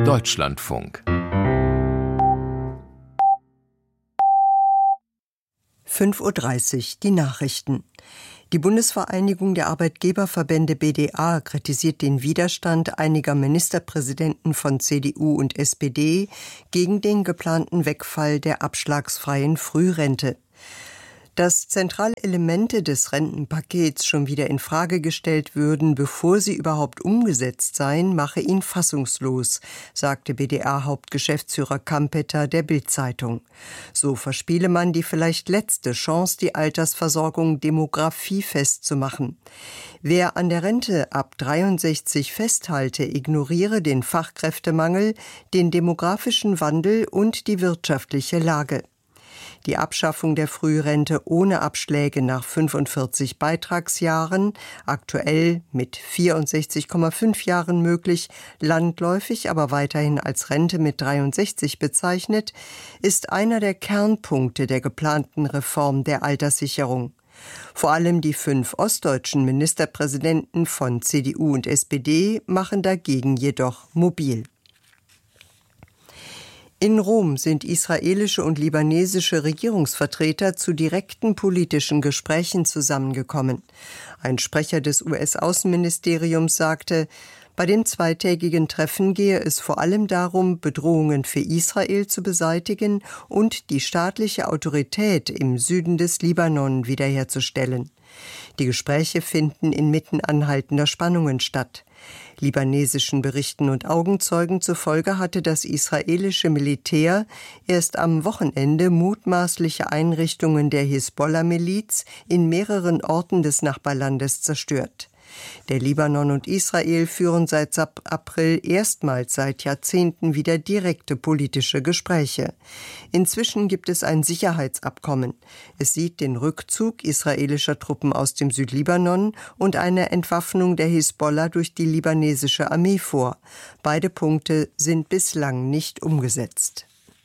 Deutschlandfunk 5:30 Uhr, die Nachrichten. Die Bundesvereinigung der Arbeitgeberverbände BDA kritisiert den Widerstand einiger Ministerpräsidenten von CDU und SPD gegen den geplanten Wegfall der abschlagsfreien Frührente. Dass zentrale Elemente des Rentenpakets schon wieder in Frage gestellt würden, bevor sie überhaupt umgesetzt seien, mache ihn fassungslos, sagte BDA-Hauptgeschäftsführer Kampeter der Bild-Zeitung. So verspiele man die vielleicht letzte Chance, die Altersversorgung demografiefest zu machen. Wer an der Rente ab 63 festhalte, ignoriere den Fachkräftemangel, den demografischen Wandel und die wirtschaftliche Lage. Die Abschaffung der Frührente ohne Abschläge nach 45 Beitragsjahren, aktuell mit 64,5 Jahren möglich, landläufig aber weiterhin als Rente mit 63 bezeichnet, ist einer der Kernpunkte der geplanten Reform der Alterssicherung. Vor allem die 5 ostdeutschen Ministerpräsidenten von CDU und SPD machen dagegen jedoch mobil. In Rom sind israelische und libanesische Regierungsvertreter zu direkten politischen Gesprächen zusammengekommen. Ein Sprecher des US-Außenministeriums sagte, bei dem zweitägigen Treffen gehe es vor allem darum, Bedrohungen für Israel zu beseitigen und die staatliche Autorität im Süden des Libanon wiederherzustellen. Die Gespräche finden inmitten anhaltender Spannungen statt. Libanesischen Berichten und Augenzeugen zufolge hatte das israelische Militär erst am Wochenende mutmaßliche Einrichtungen der Hisbollah-Miliz in mehreren Orten des Nachbarlandes zerstört. Der Libanon und Israel führen seit April erstmals seit Jahrzehnten wieder direkte politische Gespräche. Inzwischen gibt es ein Sicherheitsabkommen. Es sieht den Rückzug israelischer Truppen aus dem Südlibanon und eine Entwaffnung der Hisbollah durch die libanesische Armee vor. Beide Punkte sind bislang nicht umgesetzt.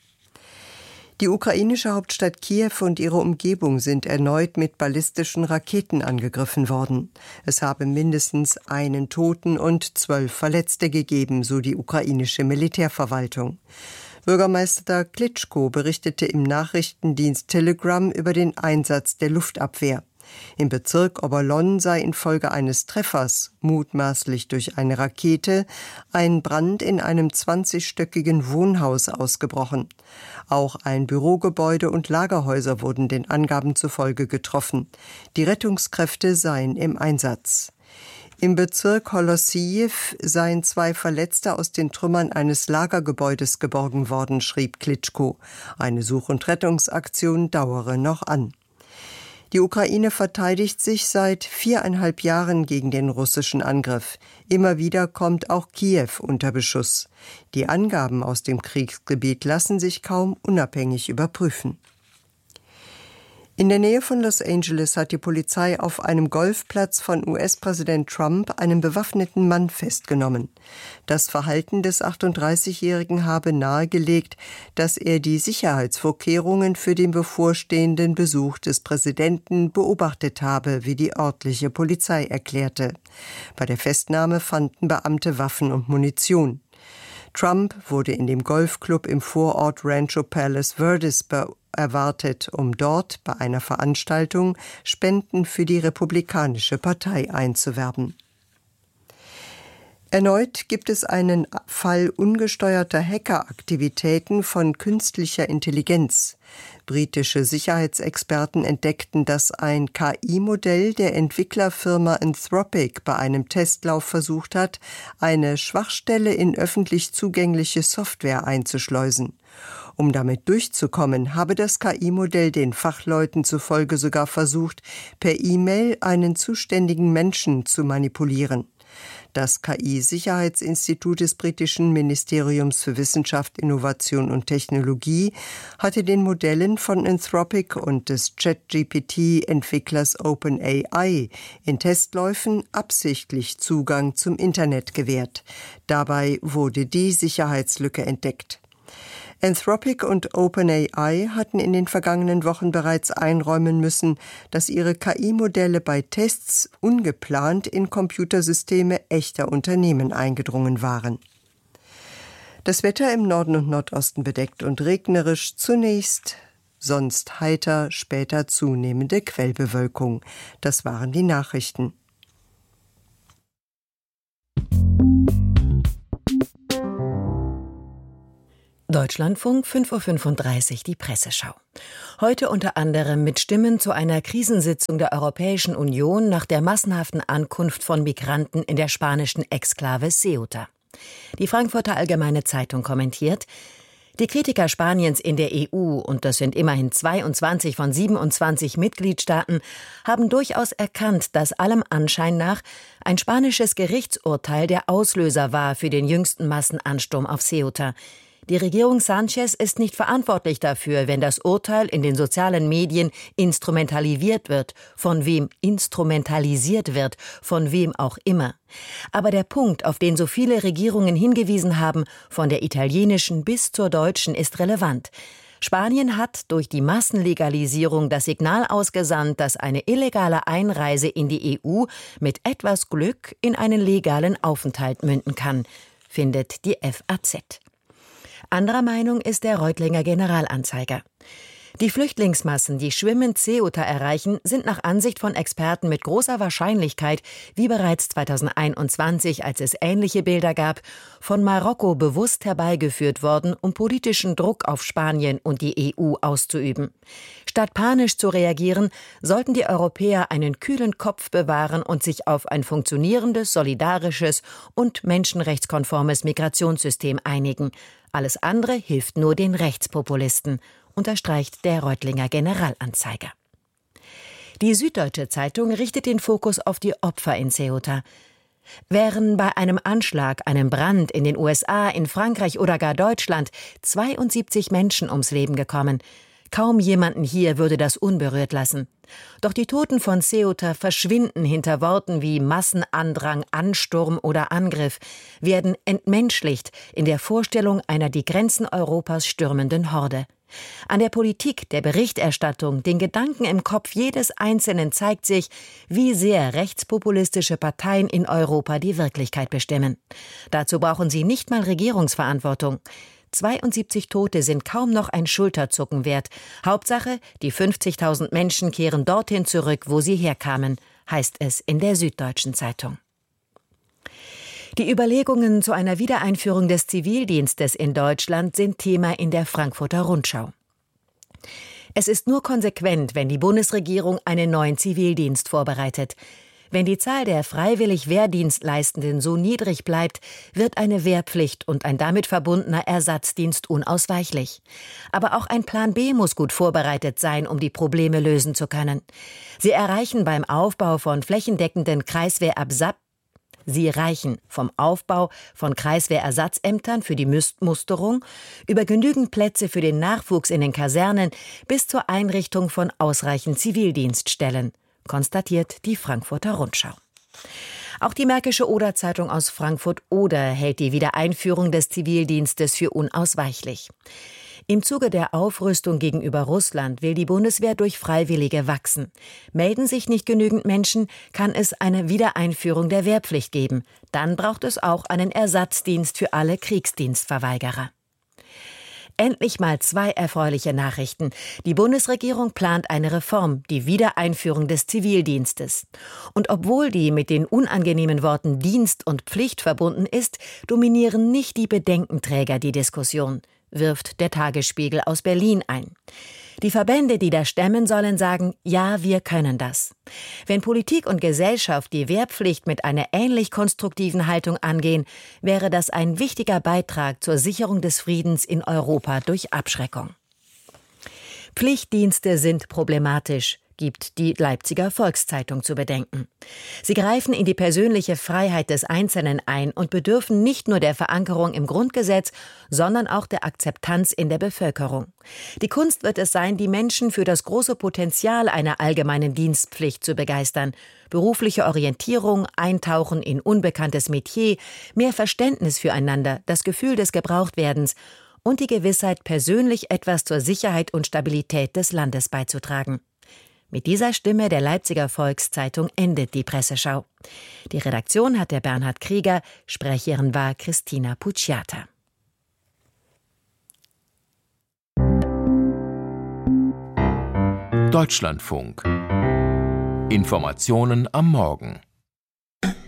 Die ukrainische Hauptstadt Kiew und ihre Umgebung sind erneut mit ballistischen Raketen angegriffen worden. Es habe mindestens einen Toten und 12 Verletzte gegeben, so die ukrainische Militärverwaltung. Bürgermeister Klitschko berichtete im Nachrichtendienst Telegram über den Einsatz der Luftabwehr. Im Bezirk Obolon sei infolge eines Treffers, mutmaßlich durch eine Rakete, ein Brand in einem 20-stöckigen Wohnhaus ausgebrochen. Auch ein Bürogebäude und Lagerhäuser wurden den Angaben zufolge getroffen. Die Rettungskräfte seien im Einsatz. Im Bezirk Holossijew seien 2 Verletzte aus den Trümmern eines Lagergebäudes geborgen worden, schrieb Klitschko. Eine Such- und Rettungsaktion dauere noch an. Die Ukraine verteidigt sich seit 4,5 Jahren gegen den russischen Angriff. Immer wieder kommt auch Kiew unter Beschuss. Die Angaben aus dem Kriegsgebiet lassen sich kaum unabhängig überprüfen. In der Nähe von Los Angeles hat die Polizei auf einem Golfplatz von US-Präsident Trump einen bewaffneten Mann festgenommen. Das Verhalten des 38-Jährigen habe nahegelegt, dass er die Sicherheitsvorkehrungen für den bevorstehenden Besuch des Präsidenten beobachtet habe, wie die örtliche Polizei erklärte. Bei der Festnahme fanden Beamte Waffen und Munition. Trump wurde in dem Golfclub im Vorort Rancho Palos Verdes erwartet, um dort bei einer Veranstaltung Spenden für die Republikanische Partei einzuwerben. Erneut gibt es einen Fall ungesteuerter Hackeraktivitäten von künstlicher Intelligenz. Britische Sicherheitsexperten entdeckten, dass ein KI-Modell der Entwicklerfirma Anthropic bei einem Testlauf versucht hat, eine Schwachstelle in öffentlich zugängliche Software einzuschleusen. Um damit durchzukommen, habe das KI-Modell den Fachleuten zufolge sogar versucht, per E-Mail einen zuständigen Menschen zu manipulieren. Das KI-Sicherheitsinstitut des britischen Ministeriums für Wissenschaft, Innovation und Technologie hatte den Modellen von Anthropic und des ChatGPT-Entwicklers OpenAI in Testläufen absichtlich Zugang zum Internet gewährt. Dabei wurde die Sicherheitslücke entdeckt. Anthropic und OpenAI hatten in den vergangenen Wochen bereits einräumen müssen, dass ihre KI-Modelle bei Tests ungeplant in Computersysteme echter Unternehmen eingedrungen waren. Das Wetter im Norden und Nordosten bedeckt und regnerisch, zunächst sonst heiter, später zunehmende Quellbewölkung. Das waren die Nachrichten. Deutschlandfunk, 5:35 Uhr, die Presseschau. Heute unter anderem mit Stimmen zu einer Krisensitzung der Europäischen Union nach der massenhaften Ankunft von Migranten in der spanischen Exklave Ceuta. Die Frankfurter Allgemeine Zeitung kommentiert: Die Kritiker Spaniens in der EU, und das sind immerhin 22 von 27 Mitgliedstaaten, haben durchaus erkannt, dass allem Anschein nach ein spanisches Gerichtsurteil der Auslöser war für den jüngsten Massenansturm auf Ceuta. Die Regierung Sánchez ist nicht verantwortlich dafür, wenn das Urteil in den sozialen Medien instrumentalisiert wird, von wem auch immer. Aber der Punkt, auf den so viele Regierungen hingewiesen haben, von der italienischen bis zur deutschen, ist relevant. Spanien hat durch die Massenlegalisierung das Signal ausgesandt, dass eine illegale Einreise in die EU mit etwas Glück in einen legalen Aufenthalt münden kann, findet die FAZ. Anderer Meinung ist der Reutlinger Generalanzeiger. Die Flüchtlingsmassen, die schwimmend Ceuta erreichen, sind nach Ansicht von Experten mit großer Wahrscheinlichkeit, wie bereits 2021, als es ähnliche Bilder gab, von Marokko bewusst herbeigeführt worden, um politischen Druck auf Spanien und die EU auszuüben. Statt panisch zu reagieren, sollten die Europäer einen kühlen Kopf bewahren und sich auf ein funktionierendes, solidarisches und menschenrechtskonformes Migrationssystem einigen. Alles andere hilft nur den Rechtspopulisten, unterstreicht der Reutlinger Generalanzeiger. Die Süddeutsche Zeitung richtet den Fokus auf die Opfer in Ceuta. Wären bei einem Anschlag, einem Brand in den USA, in Frankreich oder gar Deutschland 72 Menschen ums Leben gekommen, kaum jemanden hier würde das unberührt lassen. Doch die Toten von Ceuta verschwinden hinter Worten wie Massenandrang, Ansturm oder Angriff, werden entmenschlicht in der Vorstellung einer die Grenzen Europas stürmenden Horde. An der Politik, der Berichterstattung, den Gedanken im Kopf jedes Einzelnen zeigt sich, wie sehr rechtspopulistische Parteien in Europa die Wirklichkeit bestimmen. Dazu brauchen sie nicht mal Regierungsverantwortung. 72 Tote sind kaum noch ein Schulterzucken wert. Hauptsache, die 50.000 Menschen kehren dorthin zurück, wo sie herkamen, heißt es in der Süddeutschen Zeitung. Die Überlegungen zu einer Wiedereinführung des Zivildienstes in Deutschland sind Thema in der Frankfurter Rundschau. Es ist nur konsequent, wenn die Bundesregierung einen neuen Zivildienst vorbereitet. Wenn die Zahl der freiwillig Wehrdienstleistenden so niedrig bleibt, wird eine Wehrpflicht und ein damit verbundener Ersatzdienst unausweichlich. Aber auch ein Plan B muss gut vorbereitet sein, um die Probleme lösen zu können. Sie reichen vom Aufbau von Kreiswehrersatzämtern für die Musterung über genügend Plätze für den Nachwuchs in den Kasernen bis zur Einrichtung von ausreichend Zivildienststellen, konstatiert die Frankfurter Rundschau. Auch die Märkische Oder-Zeitung aus Frankfurt-Oder hält die Wiedereinführung des Zivildienstes für unausweichlich. Im Zuge der Aufrüstung gegenüber Russland will die Bundeswehr durch Freiwillige wachsen. Melden sich nicht genügend Menschen, kann es eine Wiedereinführung der Wehrpflicht geben. Dann braucht es auch einen Ersatzdienst für alle Kriegsdienstverweigerer. Endlich mal 2 erfreuliche Nachrichten. Die Bundesregierung plant eine Reform, die Wiedereinführung des Zivildienstes. Und obwohl die mit den unangenehmen Worten Dienst und Pflicht verbunden ist, dominieren nicht die Bedenkenträger die Diskussion, wirft der Tagesspiegel aus Berlin ein. Die Verbände, die das stemmen, sollen sagen, ja, wir können das. Wenn Politik und Gesellschaft die Wehrpflicht mit einer ähnlich konstruktiven Haltung angehen, wäre das ein wichtiger Beitrag zur Sicherung des Friedens in Europa durch Abschreckung. Pflichtdienste sind problematisch, gibt die Leipziger Volkszeitung zu bedenken. Sie greifen in die persönliche Freiheit des Einzelnen ein und bedürfen nicht nur der Verankerung im Grundgesetz, sondern auch der Akzeptanz in der Bevölkerung. Die Kunst wird es sein, die Menschen für das große Potenzial einer allgemeinen Dienstpflicht zu begeistern. Berufliche Orientierung, Eintauchen in unbekanntes Metier, mehr Verständnis füreinander, das Gefühl des Gebrauchtwerdens und die Gewissheit, persönlich etwas zur Sicherheit und Stabilität des Landes beizutragen. Mit dieser Stimme der Leipziger Volkszeitung endet die Presseschau. Die Redaktion hat der Bernhard Krieger, Sprecherin war Christina Pucciata. Deutschlandfunk. Informationen am Morgen.